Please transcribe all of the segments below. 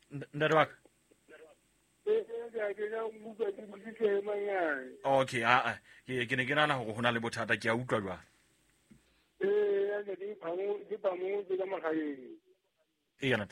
ntate wa ka okay ke ne ke nana gore go na le bothata ke a utlwa jwang ntate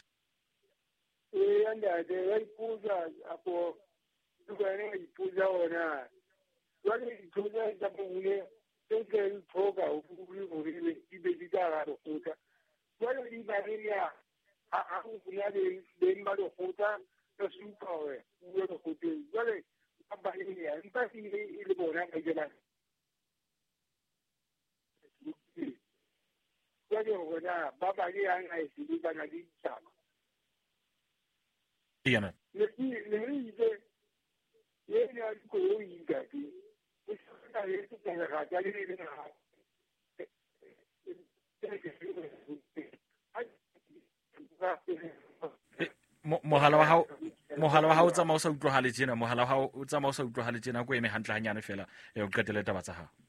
mohala wa hao o tsamaya o sa utlwagale tjena mohala wa hao o tsamaya o sa utlwagale tjena ko eme hantle hanyane fela o qetele taba tsa hao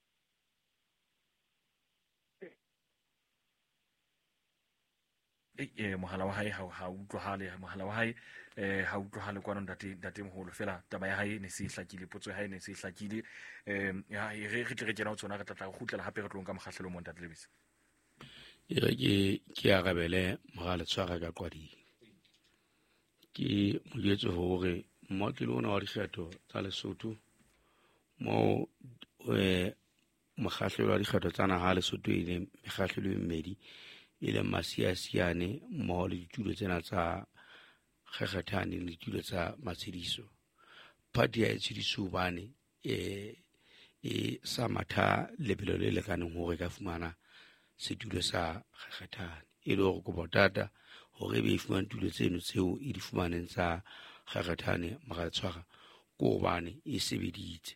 mohala wa hae ha utlwahale mohala wa hae ha utlwahale kwana ntate moholo fela taba ya hae ne se hlakile potso ya hae ne se hlakile re tle re kena o tsona re tla go gutlela hape re tlong ka mogahlelo mo ntate Lebese ke arabele mogale tshwara ka qwadile ke mojetso hore mo ke lona wa dikgetho tsa Lesotho mo mogahlelo wa dikgetho tsa naha Lesotho ile megahlelo e mmedi ile masiasiane mo le ditulo tsena tsa kgekgethane le ditulo tsa matshediso party ya tshediso bane sa matha lebelo le lekaneng hore ka fumana setulo sa kgekgethane ile go go botata hore be fumana tulo tseno tseo e di fumaneng tsa kgekgethane magatshwara ko bane e sebeditse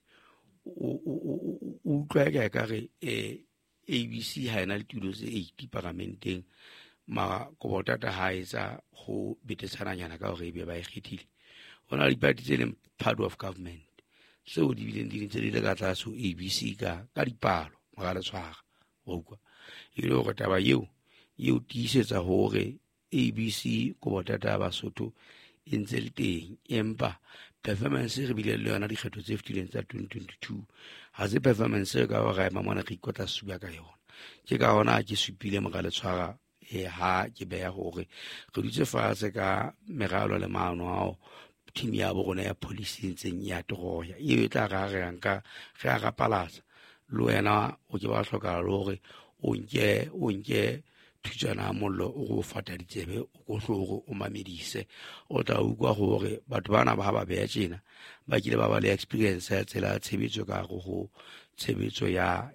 o tlwaega ka re ABC ha ena le tulo tse 80 parlamenteng ma go botata ha etsa go betetsananyana ka hore be ba ikgethile ona le party tse leng part of government seo di bileng di ntse di le ka tlase ABC ka dipalo magatshwara o kwa ile go taba yeo tiisetsa hore ABC go botata ba Basotho e ntse le teng empa performance re bile le yona dikgetho tse fetileng tsa 2022 ha se performance ka ga mona re ikotla suba ka yona ke ka hona ke supile magatshwara ha ke beya hore re dutse fatshe ka meralo le maano ao team ya bona ya policy ntseng ya toroya e tla ga nka ge a gapalaza le wena o ke ba hloka hore o nke thujana mollo o go fata ditsebe o go hlogo o mamedise o tla ukwa gore batho bana ba beya tjena ba kile ba le experience ya tsela tshebetso ka go tshebetso ya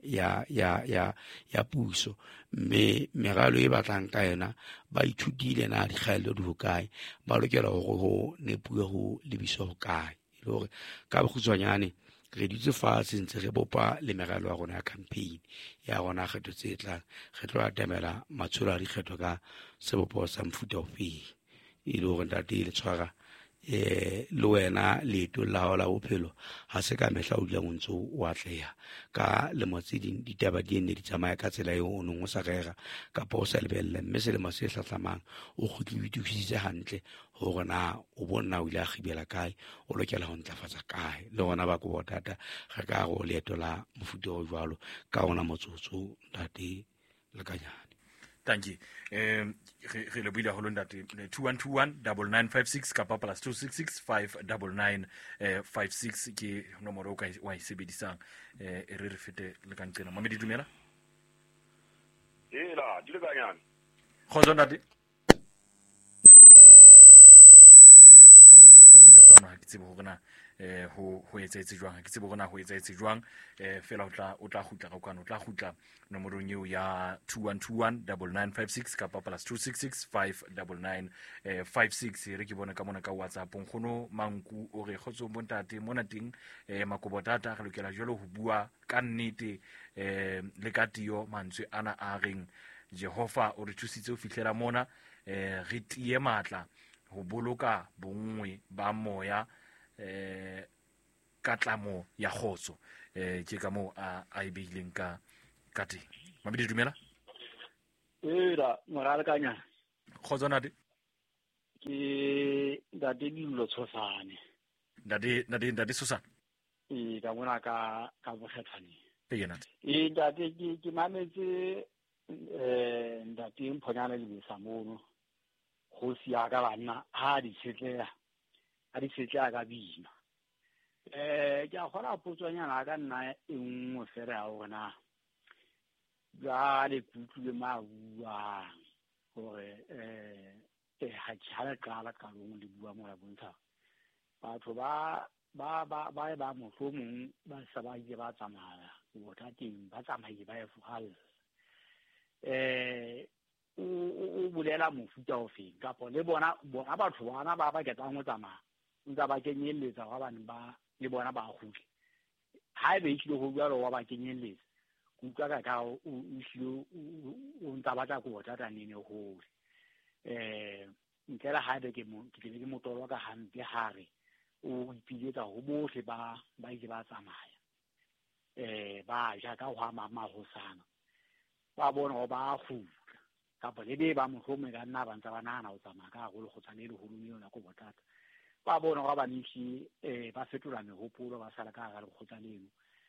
puso mme meralo e batlang ka yena ba ithutile na di kgaelo di hokae ba lokela go nepuwe go lebiso ho kae ile hore ka bokhutswanyane re ditse fatshe ntse re bopa le meralo ya rona ya campaign ya rona kgetho tse tlang re tlo atamela matsholo a dikgetho ka sebopo sa mfuta ofeng ile hore ntate le tshwara le wena leto la hao la bophelo ha se ka mehla o dila ntse o atleha ka le motseding ditaba di ene di tsamaya ka tsela eo o nngwe sa rega ka po sa lebelle mme se le mo se hlatlamang o khutli bitukisitse hantle hore na o bona o ile a gibela kae o lokela ho ntlafatsa kae le gona ba go botata ga ka go leto la mofuta o jwalo ka ona motsotso ntate le kanyana. Thank you. Re le buile holo ntate 2121 9956 kapa plus 266 599 56 ke nomoro ka wa e sebedisang re fete le ka ntsena mamedi dumela la di le kanyana khozo ntate o gawile kwa na ke tsebe go gona ho etsaetse jwang ke tsebe gona ho etsaetse jwang fela o tla gutla ga kwana o tla gutla nomorong eo ya 2121 9956 kapa plus 266 599 56 re ke bona ka mona ka WhatsApp ngono manku o re khotso bontate mona teng makobotata re lokela jalo ho bua ka nnete le ka tio mantswe ana a reng Jehova o re thusitse o fihlela mona re tie matla ho boloka bongwe ba moya ka tlamo ya khotso ke ka mo a ibeileng ka teng mabedi dumela la morale kanya khotso nate ke Ntate Dilulo Tshosane. Ntate Susana. Ka bona ka bokgethane. Ntate ke mametse ntate Mphonyana le Besamono go sia ka bana ha di setleya ka bina. Ke a gona potsonyana ka nna e nngwe fela ya rona ga le kutlwe mabua gore ha tšhala qala ka longwe le bua mo la bontsha batho ba mohlomong ba sa ba ile ba tsamaya bothateng ba tsamaye ba efugalla o bolela mofuta o feng kapo le bona batho bana ba ketang go tsamaya ntse ba kenyeletsa ga bana ba le bona ba gutla ha e be ile go bua wa ba kenyeletsa kutlwa ka o hlilo o ntse ba tla go botatanene go ntlela ha be ke motolo ka hampe hare o ipiletsa go bohle ba ile ba tsamaya ba ja ka go mama go sana ba bona go ba gutla kapo le be ba mohlomong ka nna ba ntse ba nana go tsamaya ka go le go tsanele go lumile la go botata ba bona go ba nishi ba fetola megopolo ba sala ka ga le go tsanele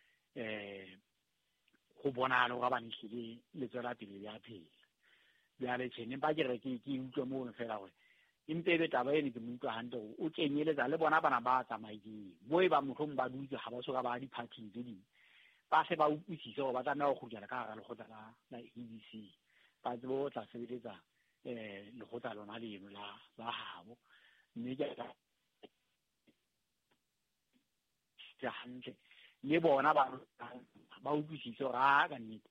go bona le go ba nishi le tsela pele ya phela ya le tshene ba ke utlwa mo fela gore impe be taba ene ke mutwa hante o kenyeletsa le bona bana ba tsamaile boe ba mohlomong ba dutse ga ba soka ba di party tse ding ba se ba utlwisise go ba tsana go gutla ka ga le go tsala la EBC ba tlo tla sebeletsa le go tla lona leno la ba habo mme ke ya hantle le bona ba utlwisise ga ka nnete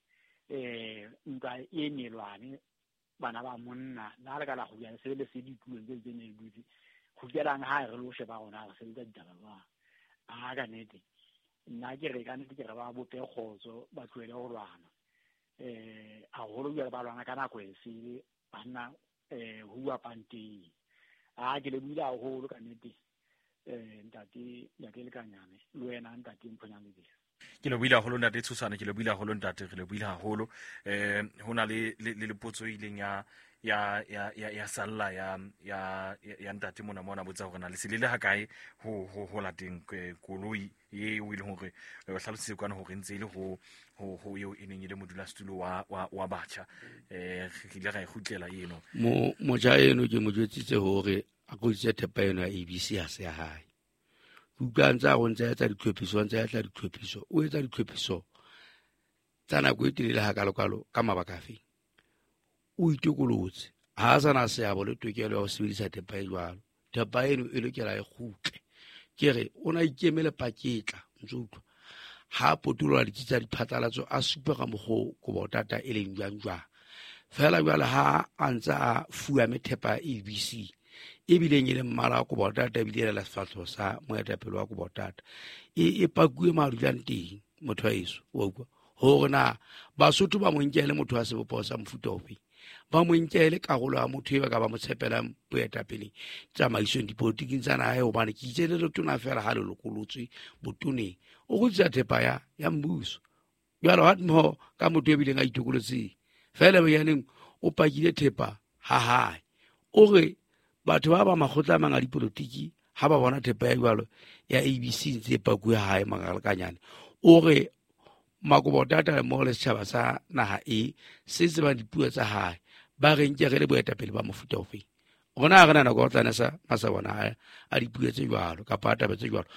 nka e melwane bana ba monna la re ka la go ya se le se ditulo tse tse ne dutse go kelang ha re lo sheba gona re se le ditaba ba ka nete nna ke re ka nete ke re ba bope khotso ba tlwele go lwana a holo ya ba lwana ka nako e se bana huwa panteng ke le buila holo ka nete ntate ya ke le kanyane le wena ntate Mphonyana le ke le buila holo ntate Tshosane ke le buila holo ntate re le buila holo hona le potso ileng ya salla ya ntate mona botsa gore na le selele ha kae ho lateng koloi ye o ile hore ba hlalositse kwana hore ntse ile ho yo eneng ile modulasetulo wa batjha re ile ga igutlela eno mo ja eno ke mo jwetsitse hore a go itse thepa eno ya ABC ha se ya hae utlwantsa go ntse ya tsa ditlhophiso ntse ya tla ditlhophiso o etsa ditlhophiso tsa nako e telele ha kalokalo ka mabaka a feng o itokolotse ha sana se ya bole tokelo ya go sebedisa thepa e jwalo thepa eno e lokela e gutle ke re o na ikemele paketla ntse utlwa ha potulola ditsa diphatlalatso a supa ka mogo go botata e leng jwang fela jwale ha antsa a fuwa methepa ABC e bileng ile mmala go botata bile la sefatlo sa moetapelo wa go botata e pakue marulana teng motho wa iso wa utlwa hore na Basotho ba mo nkele motho wa sebopo sa mfuta ofe ba mo nkele karolo ya motho e ba ka ba mo tshepela boetapele tsamaisong dipolitiking tsa naga hobane ke itse le tona fela ha le lokolotswe botoneng o go tsa thepa ya mbuso jalo ha mo ka motho e bileng a itokolotse fela ba yaneng o pakile thepa ha hae o re batho ba makgotla a manga dipolitiki ha ba bona thepa ya jwalo ya ABC ntse pakue hae magalakanyane o re makobotata mo le setšhaba sa naga e se ba dipuo tsa hae ba re nke re le boetapele ba mofuta ofe gona ga nana go tlana sa bona a dipuo tse jwalo ka pata tse jwalo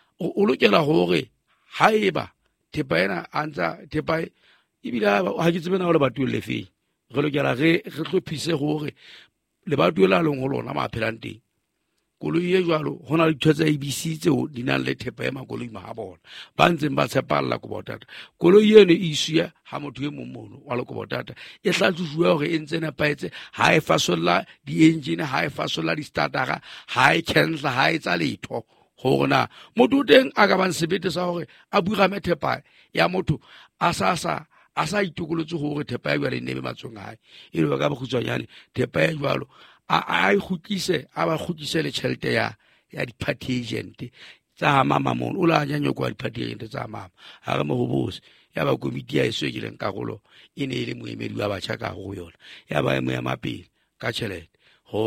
o lokela gore ha eba thepa ena antsa thepa e bila ha ke tsebena go le batho le feng re lokela re tlhophise gore le batho la leng go lona maphelang teng koloi ye jwalo hona le tshwetsa ABC tseo di nang le thepa ya makoloi ma bona ba ntseng ba tshepalla go botata koloi eno e isuya ha motho e momono wa le go botata e tlatsuwa gore e ntse na paetse ha e fasolla di engine ha e fasolla di startera ha e cancel ha e tsa letho gore na motho teng a ka bang sebete sa gore a buigame thepa ya motho a sa itokolotse gore thepa ya jwale nebe matsong hae e le ka bokhutswanyane thepa ya jwalo a ikhutlise a ba khutlise le tšhelete ya di-party agent tsa mama mono o la nyanyo kwa di-party agent tsa mama ha re mo go bose ya ba komiti ya eso e kileng karolo e ne e le moemedi wa batjha ka go yona ya ba mo ya mapele ka tšhelete gore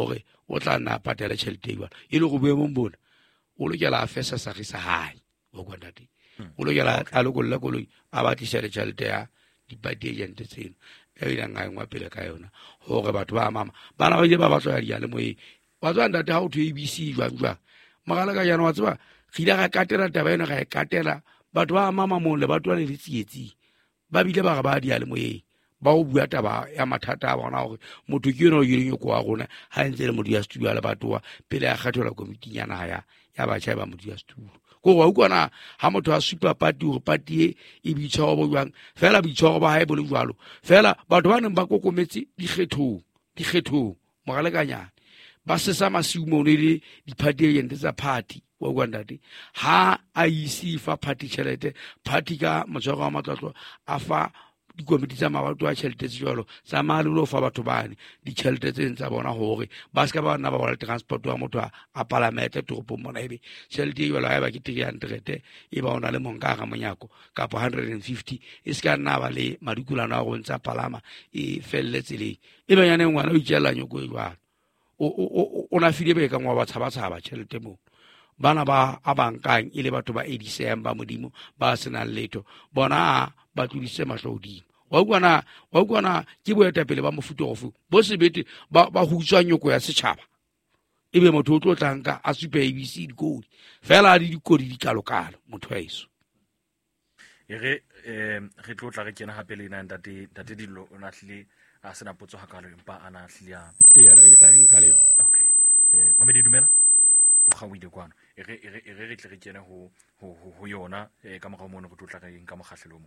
o tla nna patela tšhelete jalo e le go boemong bona o lokela a fesa sagi sa hae wa kwa ntate o lokela a lokolla koloi a batlisha le tšhelete ya di-party agent tseno e ile nga engwa pele ka yona gore batho ba mama bana ba ile ba batlo ya diale moe wa tswa ntate ha o thwe ABC jwa magala ka jana wa tseba gile ga katela taba ena ga e katela batho ba mama mo le batho le tsietsi ba bile ba ga ba diale moe ba o bua taba ya mathata a bona gore motho ke yona o yeng go wa gona ha ntse le modudi ya studio le batho pele ya kgathola komiti nyana ya ba tšha ba modudi ya studio go wa ukwana ha motho a super party go party e bitšha go bjang fela bitšha ba hae bole jwalo fela batho ba neng ba kokometse dikgetho mogalekanyana ba sesa masiumo le di-party agent tsa party wa kwa ntate ha a isi fa party tšhelete party ka matshwaro a matlotlo a fa dikomiti tsa mabato a tšhelete tse jalo tsa malolo fa batho bane ditšhelete tse tsa bona gore ba ska ba nna ba bona transport wa motho a palamete toropong mona ebe tšhelete e jalo ba ke 300 e ba ona le monka ga monyako kapo 150 e ska nna ba le madikulano a go ntsa palama e felletse le e ba yana ngwana o itšela nyoko e jalo o na file be ka ngwa ba tshaba tšhelete mo bana ba a bankang ile batho ba 87 ba modimo ba sena letho bona ba tlodise mahlodi wa ukwana ke boetapele ba mofuto gofu bo sebete ba hutswa nyoko ya setšhaba ebe motho o tlo tlanka a supe ABC dikodi fela di dikodi di kalokalo motho wa iso re tlo tla re kena hape le nna ntate dillo o na hlile a sena potso hakalo empa ana hlile ya ana re tla nka le yo okay mamedi dumela o gawile kwano e re tle re kene ho yona ka mogao mone go tlotla re eng ka mogahlelo mo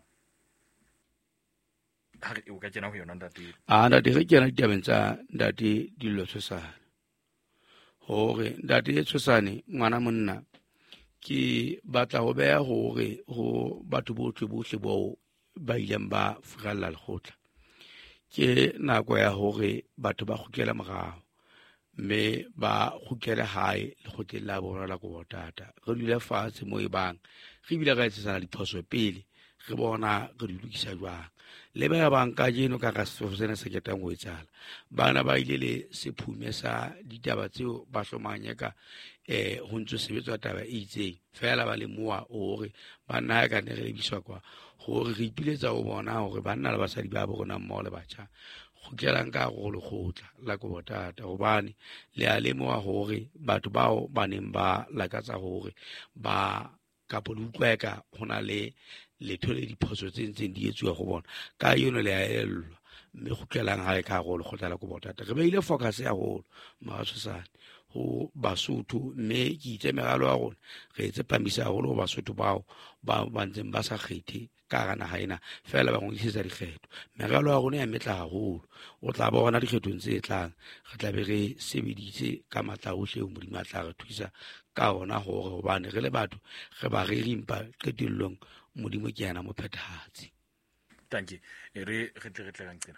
ha re o ka kena ho yona ntate ntate re kena ditabeng tsa ntate dillo tshosane hore ntate tshosane ngwana monna ke batla go beya gore go batho botlhe bo ba ileng ba fugalla le gotla ke nako ya gore batho ba gukela morago mme ba gukele hae le gotleng la bona la go botata re dule fatshe mo e bang re bile ga etsana diphoso pele re bona re di lokisa jwang le ba bang ka jeno ka ga sefo sena se ketang go etsala bana ba ile le sephume sa ditaba tseo ba hlomanya ka ho ntse sebetswa taba e itseng fela ba le moa hore bana ga ne re lebiswa kwa gore re ipiletsa go bona hore banna le basadi ba bona mmogo le batjha go kelang ka go le gotla la go botata gobane le a lemoa hore batho bao ba neng ba lakatsa hore ba kapo le utlweka gona le letho le diphoso tse ntseng di etsuwa go bona ka yone le a elwa mme go kelang ha e ka go le gotla la go botata re ba ile focus ya go maasosane go Basotho mme ke itse megalo ya gona re etse pamisa go lo Basotho bao ba ntseng ba sa kgethe ka gana ga ena fela ba go isetsa dikgetho megalo ya gona ya metla gagolo o tla bona dikgethong tse tlang re tla be re sebeditse ka matla otlhe o modimo a tla re thusa ka ona gore gobane re le batho re ba re rimpa qetellong modimo ke yana mo phethahatsi tanki re tle kang tsena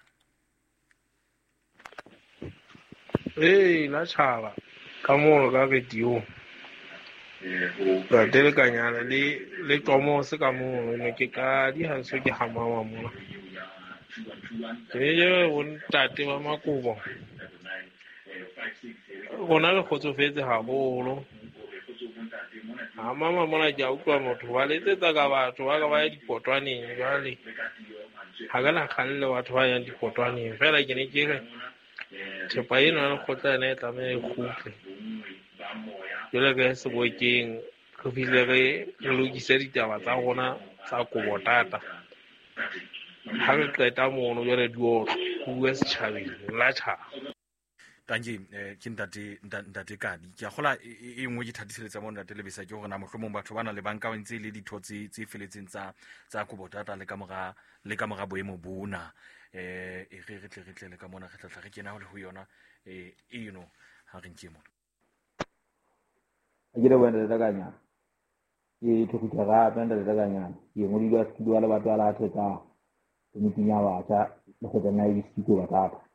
la tšhaba ka mono ka radio ba telekanyana le tomo se ka mono ne ke ka di hanso ke hamama mona je bontate ba makobo gona le kgotsofetse haholo ha mama mona ja utlwa motho ba letsetsa ka batho ba ka ba ya dipotwaneng jwale ha kana kgalle batho ba yang dipotwaneng fela ke ne ke re thepa eno ya lekgotla ena e tlameha e kgutle jwale ka sebokeng re fihle re lokise ditaba tsa rona tsa kobotata ha re qeta mono jwale di bue setjhabeng la tšhaba tanki ke ntate kadi ke a gola e nngwe ke thatiseletsa mo ntate lebesa ke gore na mohlomong batho bana le banka ba ntse le dithotse tse feletseng tsa kobotata le ka moga boemo bona re tle le ka mona re tla re kena le ho yona eno ha re ntse mona a ke bona le kanya ke thuta ga benda le kanya ke mo di ba studio le batho ala tsetsa komitinya batsa le go tsena e siko batata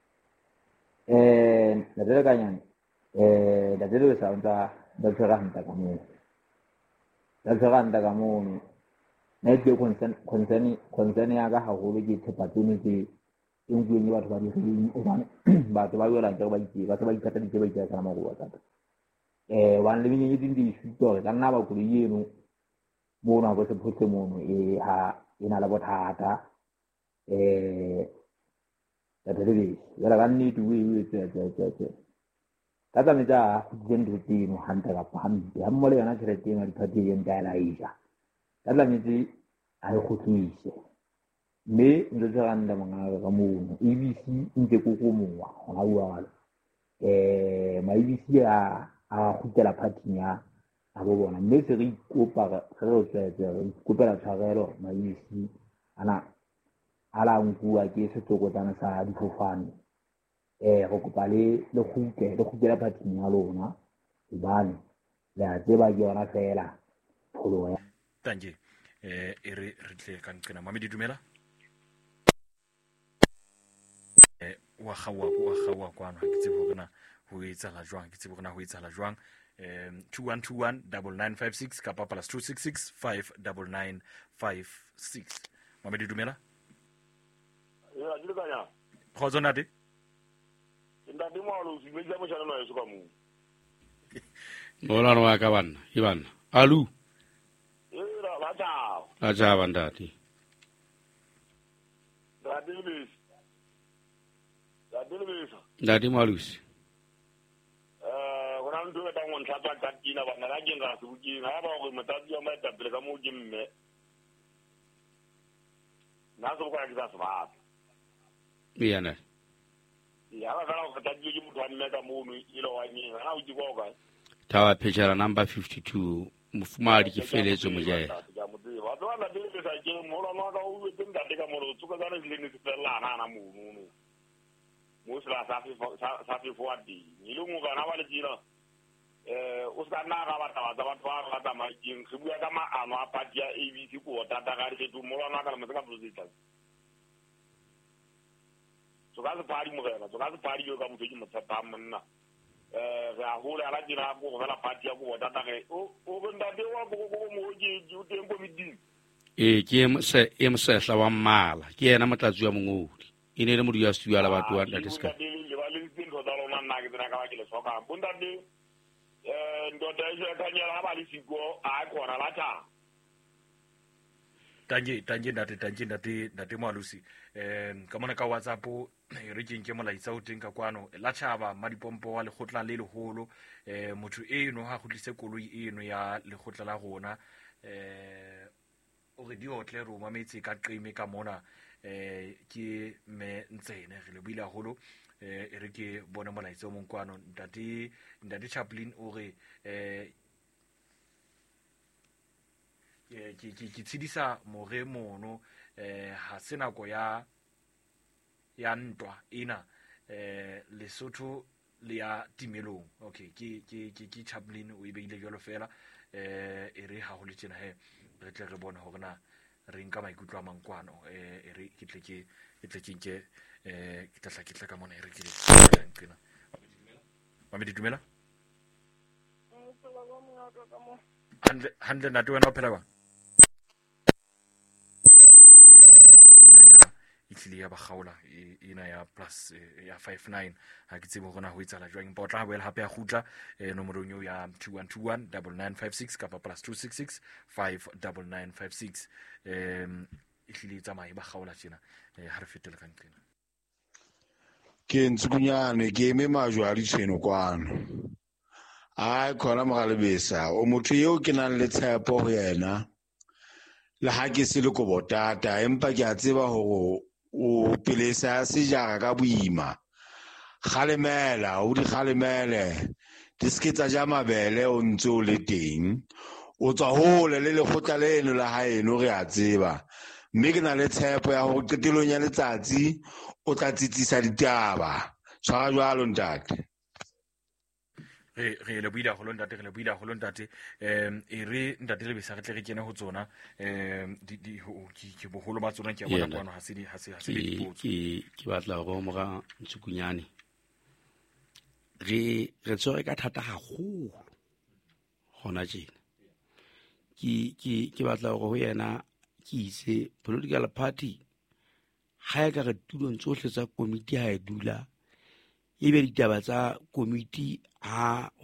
la tele kanya la tele sa nta da tsara nta ka mo na ke concern ya ga haholo ke thepatsone ke e nkueng e batho ba direng obane batho ba wela ke ba itse batho ba ikata ditse ba itse ka magoa tata wan le menye ding di suta gore ka nna ba go yeno mo na go se photse mono e ha ina la bothata ta tele ya ga nni tu we tse tata me ja go dintho tseno hanta ka phampi ya mmole yana tšhelete ya diphati ya ntala isha tata me tse a go tswise mme ntse ga nda manga ka mono ABC ntse go go mowa ga uala ma ABC a khutela phathinya a bo bona mme se re ikopa re tswetse re ikopela tshwarelo ma ABC ana ala nkua ke se tsokotsana sa difofane go kopa le khutela phathinya lona ibane le a tseba ke yona fela pholo ya tanje e re tle ka nqena mamedi dumela wa khawa kwana ke tsebo gona ho etsala jwang ke tsebo gona ho etsala jwang 2121 9956 kapa +266 59956 mamedi dumela ya dilekanya khozona de nda di mo lo si beja mo jana no yeso ka mu mola wa ka banna e banna alu la ta a ja bandati da dilbis ndati malusi gona ntho e tang ontlha tsa katina bana la ke nga se buking ha ba go motadi wa maetapele ka mo ke mme na so ka ke sa seba yana ya ba kana go tadi ke motho wa mme ka mo no ile wa nyi ha o di go ka tawa pejara number 52 mufumari ke feletso mojaya ya mo di ba ba la dilbis a ke mo la no ka o e teng ka ka mo lo tsuka kana le ni se fela na mo no musla safi fuadi nilungu kana wale jina uskana ga bataba tsa batho ba rata making se bua ka maano a party ya ABC ko tata ga re se tu molwana ka motse ka president so ga se party mo gena so ga se party yo ka motse ke motsapa monna ga hole ala jina go ga la party ya ko tata ge o benda de wa go mo je ju tempo miding ke emse hla wa mmala ke yena motlatsi wa mongodi ine le modi ya stuya la batho wa ntate ska le ba le dintho tsa lona nna ke tsena ka ba ke le soka bunda de ndoda e ka nyala ha ba le siko a kona la ta tanje ndate malusi ka mona ka WhatsApp re ke molaitsa o teng ka kwano la tshaba madipompo wa lekgotla le leholo motho eno ha gotlise koloi eno ya lekgotla la rona o re di otle ro mametse ka qime ka mona ke me ntsene re le buile haholo e re ke bona molaitsa o monkwano ndate Chaplin o re ke tshedisa more mono ha senako ya ntwa ena Lesotho le ya timelong okay ke Chaplin o ibeile jalo fela e re ha ho le tsena he re tle re bona hore na re nka maikutlo a mankwano e re ke tla ka mona e re ke nqena mamedi dumela handle nate wena o phela ba ina ya itlile ya bagaola ina ya plus ya 59 ha ke tsebe gona ho itsala jwang potla boela hape ya gutla nomorong yo ya 2121 9956 kapa +266 59956 itlile tsamaya bagaola tsena ha re fetela ka nqena ke ntsukunyane ke eme majwa di tseno kwano ai khona mogalebesa o motho yo ke nang le tshepo ho yena le ha ke se le go botata empa ke a tseba ho o pelesa sejara ka boima khalemela o di khalemele disketsa ja mabele o ntso le teng o tswa hole le lekgotla leno la haeno re a tseba mme ke na le tshepo ya ho qetelong ya letsatsi o tla tsitsisa ditaba tshwara jwalo ntate re le buile go lo ntate e re ntate le besa re tle re kene ho tsona ke boholo ba tsona ke bona bona ha se ke batla go moga ntsukunyane re tsore ka thata haholo gona jena ke batla go yena ke ise political party ga ya ka re tulong tsohle tsa komiti ha e dula ebe ditaba tsa komiti ha